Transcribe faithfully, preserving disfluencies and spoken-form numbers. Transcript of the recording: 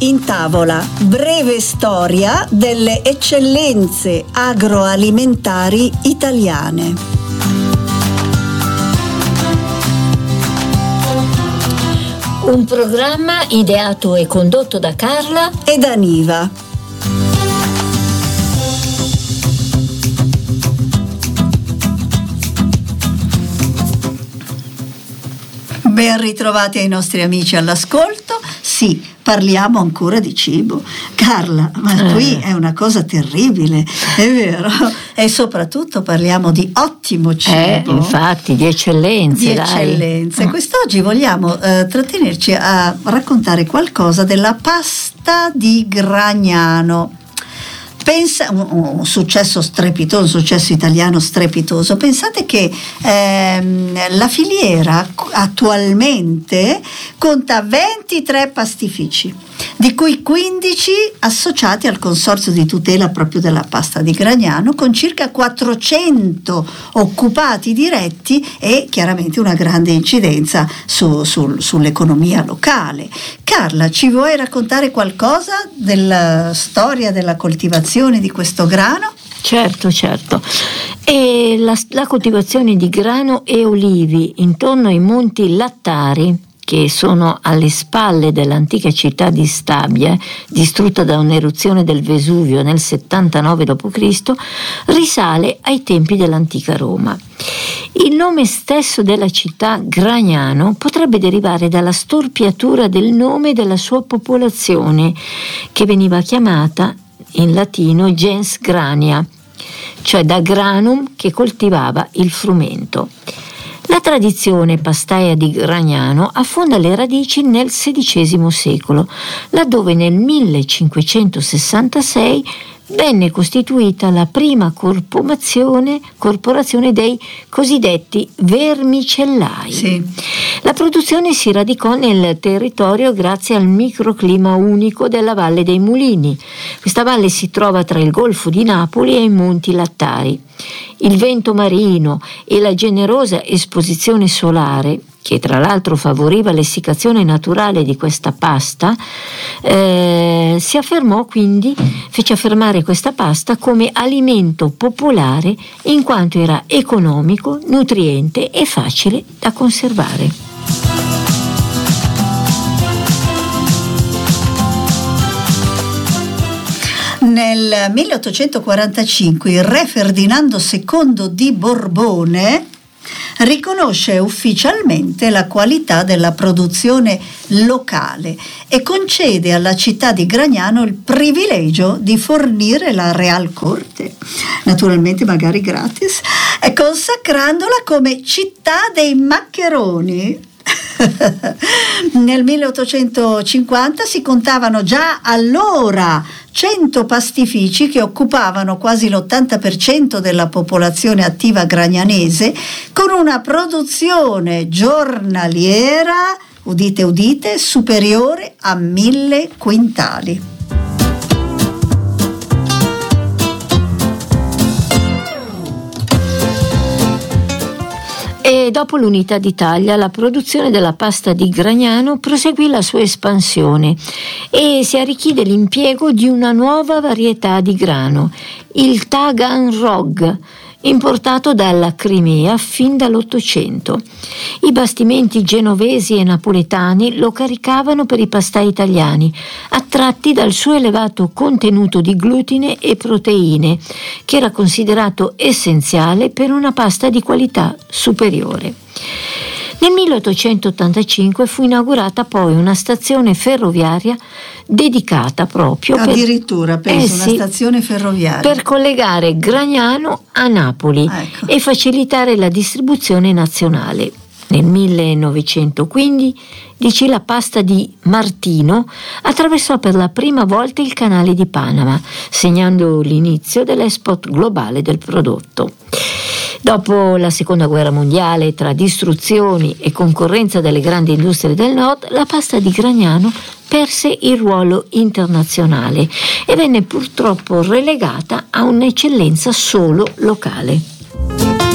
In tavola, breve storia delle eccellenze agroalimentari italiane. Un programma ideato e condotto da Carla e da Niva. Ben ritrovati ai nostri amici all'ascolto. Sì, parliamo ancora di cibo. Carla, ma qui è una cosa terribile, è vero? E soprattutto parliamo di ottimo cibo. Eh, infatti, di eccellenze. Di dai. eccellenze. Quest'oggi vogliamo eh, trattenerci a raccontare qualcosa della pasta di Gragnano. Pensa, un, un successo strepitoso, un successo italiano strepitoso. Pensate che ehm, la filiera attualmente conta ventitré pastifici, di cui quindici associati al consorzio di tutela proprio della pasta di Gragnano, con circa quattrocento occupati diretti e chiaramente una grande incidenza su, su, sull'economia locale. Carla, ci vuoi raccontare qualcosa della storia della coltivazione di questo grano? Certo, certo. E la, la coltivazione di grano e olivi intorno ai monti Lattari, che sono alle spalle dell'antica città di Stabia, distrutta da un'eruzione del Vesuvio nel settantanove dopo Cristo, risale ai tempi dell'antica Roma. Il nome stesso della città, Gragnano, potrebbe derivare dalla storpiatura del nome della sua popolazione, che veniva chiamata in latino gens grania, cioè da granum, che coltivava il frumento. La tradizione pastaia di Gragnano affonda le radici nel sedicesimo secolo, laddove nel millecinquecentosessantasei venne costituita la prima corporazione, corporazione dei cosiddetti vermicellai. Sì. La produzione si radicò nel territorio grazie al microclima unico della Valle dei Mulini. Questa valle si trova tra il Golfo di Napoli e i Monti Lattari. Il vento marino e la generosa esposizione solare, che tra l'altro favoriva l'essiccazione naturale di questa pasta, eh, si affermò quindi, fece affermare questa pasta come alimento popolare in quanto era economico, nutriente e facile da conservare. Nel milleottocentoquarantacinque il re Ferdinando secondo di Borbone riconosce ufficialmente la qualità della produzione locale e concede alla città di Gragnano il privilegio di fornire la Real Corte, naturalmente magari gratis, e consacrandola come città dei maccheroni. Nel milleottocentocinquanta si contavano già allora cento pastifici che occupavano quasi l'ottanta per cento della popolazione attiva gragnanese, con una produzione giornaliera, udite udite, superiore a mille quintali. E dopo l'unità d'Italia la produzione della pasta di Gragnano proseguì la sua espansione e si arricchì dell'impiego di una nuova varietà di grano, il Taganrog, importato dalla Crimea fin dall'Ottocento. I bastimenti genovesi e napoletani lo caricavano per i pastai italiani, attratti dal suo elevato contenuto di glutine e proteine, che era considerato essenziale per una pasta di qualità superiore. Nel milleottocentottantacinque fu inaugurata poi una stazione ferroviaria dedicata proprio addirittura per, penso eh una sì, stazione ferroviaria per collegare Gragnano a Napoli, ecco, e facilitare la distribuzione nazionale. Nel millenovecentoquindici la pasta di Martino attraversò per la prima volta il canale di Panama, segnando l'inizio dell'export globale del prodotto. Dopo la seconda guerra mondiale, tra distruzioni e concorrenza delle grandi industrie del nord, la pasta di Gragnano perse il ruolo internazionale e venne purtroppo relegata a un'eccellenza solo locale.